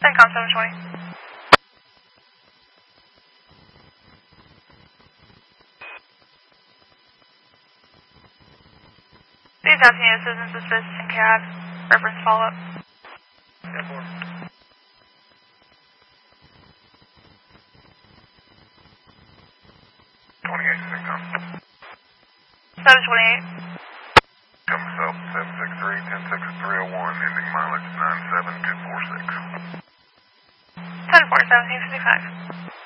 CENTCOM 720. These asking you assistance with business and cab. Reference follow-up. 728. Come south 763, 106-301, ending mileage 97246. 1047, 55.